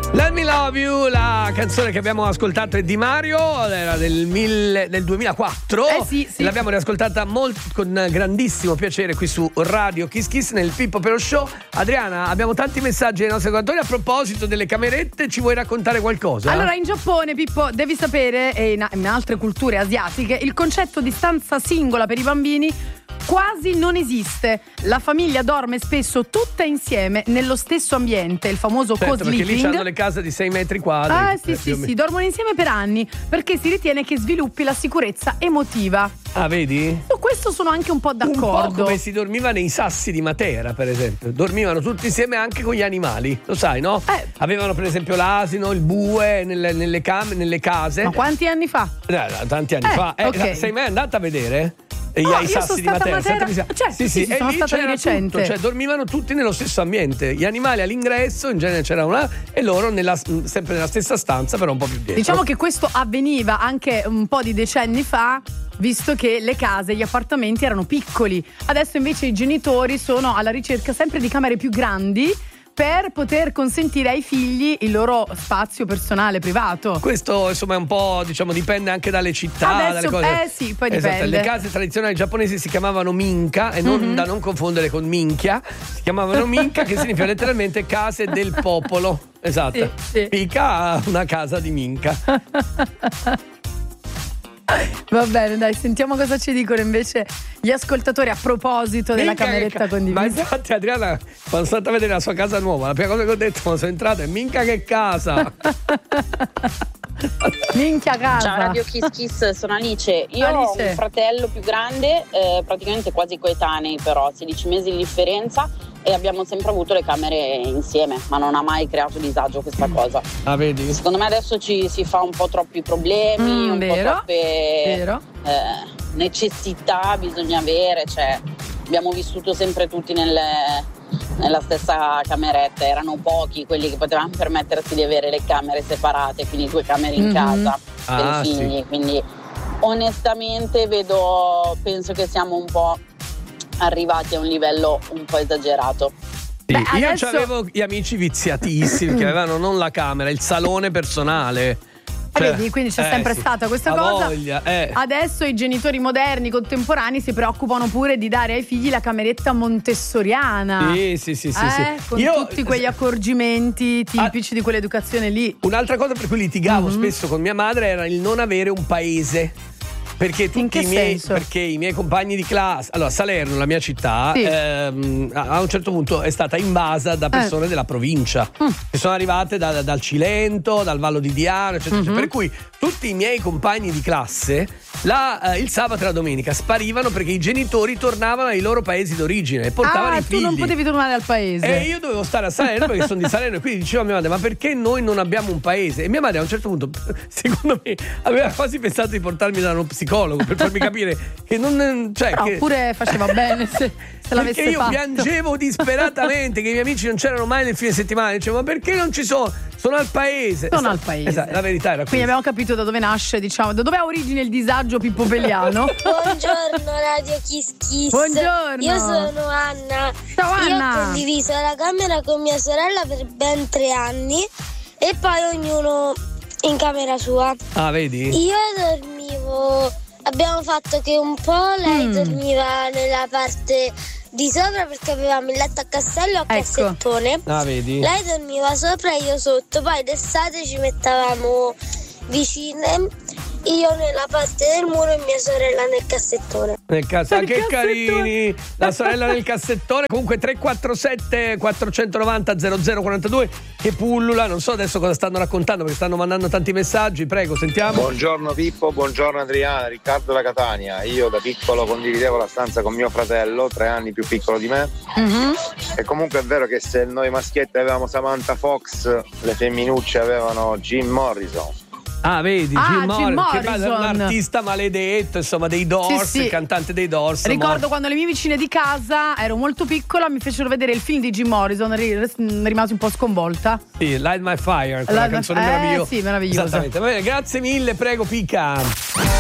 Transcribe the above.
Let Me Love You, la canzone che abbiamo ascoltato è di Mario, era del 2004. Sì. L'abbiamo riascoltata con grandissimo piacere qui su Radio Kiss Kiss nel Pippo Pero Show. Adriana, abbiamo tanti messaggi ai nostri ascoltatori. A proposito delle camerette, ci vuoi raccontare qualcosa? Allora, in Giappone, Pippo, devi sapere, e in altre culture asiatiche, il concetto di stanza singola per i bambini quasi non esiste. La famiglia dorme spesso tutta insieme nello stesso ambiente, il famoso co-sleeping. Perché lì hanno le case di 6 metri quadri. Sì, dormono insieme per anni perché si ritiene che sviluppi la sicurezza emotiva. Ah, vedi? Su questo sono anche un po' d'accordo. Un po' come si dormiva nei sassi di Matera, per esempio. Dormivano tutti insieme anche con gli animali, lo sai, no? Avevano per esempio l'asino, il bue nelle case. Ma quanti anni fa? Tanti anni fa. Okay. Sei mai andata a vedere? Io sono stata a Matera. Sì, e sono lì stata di c'era recente. tutto, cioè dormivano tutti nello stesso ambiente. Gli animali all'ingresso, in genere c'era una, e loro sempre nella stessa stanza, però un po' più dietro. Diciamo che questo avveniva anche un po' di decenni fa, visto che le case, gli appartamenti erano piccoli. Adesso invece i genitori sono alla ricerca sempre di camere più grandi per poter consentire ai figli il loro spazio personale, privato. Questo insomma è un po', diciamo, dipende anche dalle città, adesso, dalle cose. Sì, poi esatto, dipende. le case tradizionali giapponesi si chiamavano minka e da non confondere con minchia. Si chiamavano minka, che significa letteralmente case del popolo. Esatto. Sì. Minka, una casa di minka. Va bene, dai, sentiamo cosa ci dicono invece gli ascoltatori a proposito della cameretta condivisa. Ma infatti Adriana, quando sono stata a vedere la sua casa nuova, la prima cosa che ho detto quando sono entrata è minchia che casa. Minchia casa. Ciao Radio Kiss Kiss, sono Alice. Io ho un fratello più grande, praticamente quasi coetanei, però 16 mesi di differenza, e abbiamo sempre avuto le camere insieme, ma non ha mai creato disagio questa cosa. Ah, vedi? Secondo me adesso ci si fa un po' troppi problemi, un po' troppe necessità bisogna avere, cioè abbiamo vissuto sempre tutti nella stessa cameretta, erano pochi quelli che potevano permettersi di avere le camere separate, quindi 2 camere in casa per i figli, quindi onestamente penso che siamo un po' arrivati a un livello un po' esagerato. Sì, io avevo gli amici viziatissimi che avevano non la camera, il salone personale. Vedi, quindi c'è sempre stata questa cosa. Voglia, Adesso i genitori moderni, contemporanei, si preoccupano pure di dare ai figli la cameretta montessoriana. Sì. Con tutti quegli accorgimenti tipici di quell'educazione lì. Un'altra cosa per cui litigavo spesso con mia madre era il non avere un paese. Perché tutti perché i miei compagni di classe, allora Salerno, la mia città, a un certo punto è stata invasa da persone della provincia che sono arrivate dal Cilento, dal Vallo di Diano, eccetera, eccetera. Per cui tutti i miei compagni di classe il sabato e la domenica sparivano perché i genitori tornavano ai loro paesi d'origine e portavano i figli. Tu non potevi tornare al paese. E io dovevo stare a Salerno perché sono di Salerno, e quindi dicevo a mia madre: ma perché noi non abbiamo un paese? E mia madre a un certo punto, secondo me, aveva quasi pensato di portarmi da uno psicologo per farmi capire che non, cioè, però che... pure faceva bene se l'avesse perché io fatto. piangevo disperatamente che i miei amici non c'erano mai nel fine settimana. Dicevo: ma perché non ci sono? Sono al paese. Sono al paese. Esatto, la verità era quindi abbiamo capito da dove nasce, diciamo, da dove ha origine il disagio pippopelliano. Buongiorno Radio Kiss Kiss. Buongiorno. Io sono Anna. Ciao Anna. Io ho condiviso la camera con mia sorella per ben 3 anni e poi ognuno in camera sua. Ah, vedi? Io dormivo, abbiamo fatto che un po' lei dormiva nella parte di sopra perché avevamo il letto a castello a cassettone. Ah, vedi? Lei dormiva sopra e io sotto, poi d'estate ci mettavamo vicine, io nella parte del muro e mia sorella nel cassettone. Che carini! La sorella nel cassettone. Comunque 347 490 0042 che pullula. Non so adesso cosa stanno raccontando perché stanno mandando tanti messaggi. Prego, sentiamo. Buongiorno Pippo, buongiorno Adriana, Riccardo da Catania. Io da piccolo condividevo la stanza con mio fratello, 3 anni più piccolo di me. E comunque è vero che se noi maschietti avevamo Samantha Fox, le femminucce avevano Jim Morrison. Ah, vedi, Jim Morrison, che è un artista maledetto, insomma, dei Doors, il cantante dei Doors. Ricordo quando le mie vicine di casa, ero molto piccola, mi fecero vedere il film di Jim Morrison, rimasi un po' sconvolta. Sì, Light My Fire, quella canzone meravigliosa. Sì, meravigliosa. Esattamente. Va bene, grazie mille, prego, Pica.